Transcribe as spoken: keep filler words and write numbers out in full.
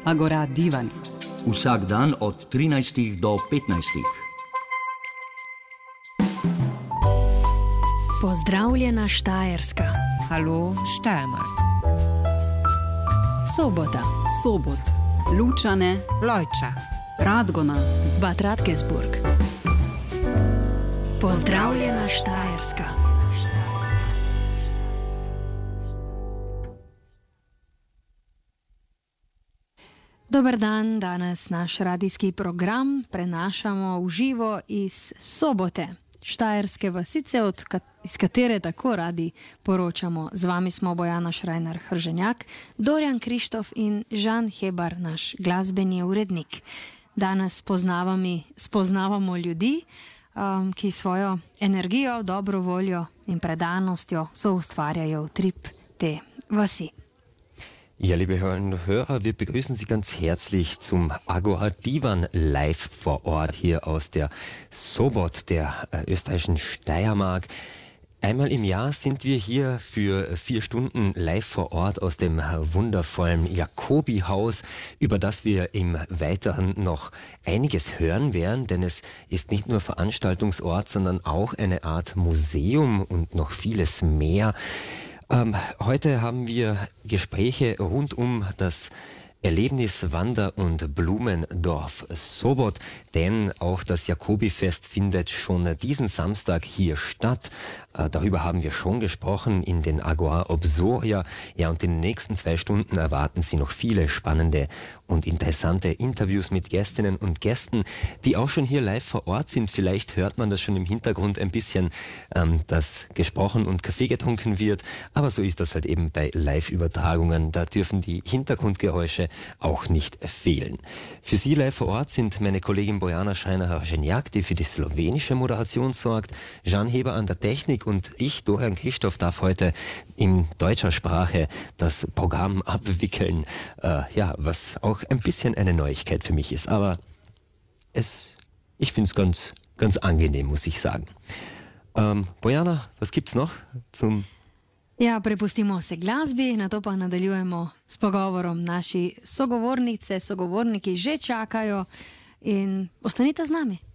Agora Divan. Vsak dan od trinajstih do petnajstih. Pozdravljena Štajerska. Halo Steiermark. Sobota. Sobot. Lučane. Lojča. Radgona. Bad Radkersburg. Pozdravljena Štajerska. Dober dan, danes naš radijski program prenašamo v živo iz Sobote, štajerske vasice, od kat iz katere tako radi poročamo. Z vami smo Bojana Šrajnar-Hrženjak, Dorjan Krištof in Žan Hebar, naš glasbeni urednik. Danes spoznavamo ljudi, um, ki svojo energijo, dobro voljo in predanostjo soustvarjajo utrip te vasi. Ja, liebe Hörerinnen und Hörer, wir begrüßen Sie ganz herzlich zum Agora Divan live vor Ort hier aus der Sobot, der äh, österreichischen Steiermark. Einmal im Jahr sind wir hier für vier Stunden live vor Ort aus dem wundervollen Jacobi-Haus, über das wir im Weiteren noch einiges hören werden, denn es ist nicht nur Veranstaltungsort, sondern auch eine Art Museum und noch vieles mehr. Ähm, heute haben wir Gespräche rund um das Erlebnis Wander- und Blumendorf Sobot, denn auch das Jacobi-Fest findet schon diesen Samstag hier statt. Äh, darüber haben wir schon gesprochen in den Agora Obsoria. Ja, und in den nächsten zwei Stunden erwarten Sie noch viele spannende und interessante Interviews mit Gästinnen und Gästen, die auch schon hier live vor Ort sind. Vielleicht hört man das schon im Hintergrund ein bisschen, ähm, dass gesprochen und Kaffee getrunken wird. Aber so ist das halt eben bei Live-Übertragungen. Da dürfen die Hintergrundgeräusche auch nicht fehlen. Für Sie live vor Ort sind meine Kollegin Bojana Šrajnar-Hrženjak, die für die slowenische Moderation sorgt, Žan Hebar an der Technik und ich, Dorjan Krištof, darf heute in deutscher Sprache das Programm abwickeln, äh, ja, was auch ein bisschen eine Neuigkeit für mich ist. Aber es, ich finde es ganz, ganz angenehm, muss ich sagen. Ähm, Bojana, was gibt's noch zum Ja, prepustimo se glasbi, na to pa nadaljujemo s pogovorom. Naši sogovornice, sogovorniki že čakajo in ostanite z nami.